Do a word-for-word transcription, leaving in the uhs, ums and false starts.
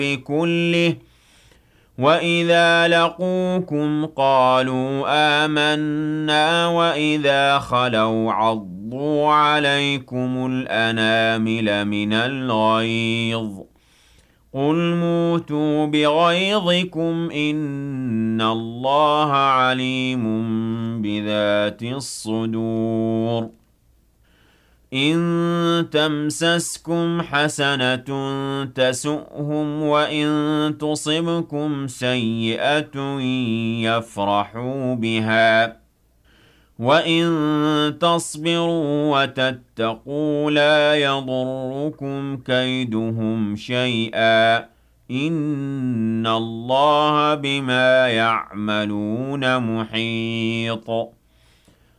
بكله وإذا لقوكم قالوا آمنا وإذا خلوا عضوا عليكم الأنامل من الغيظ قل موتوا بغيظكم إن الله عليم بذات الصدور إن تمسسكم حسنة تسؤهم وإن تصبكم سيئة يفرحوا بها وإن تصبروا وتتقوا لا يضركم كيدهم شيئا إن الله بما يعملون محيط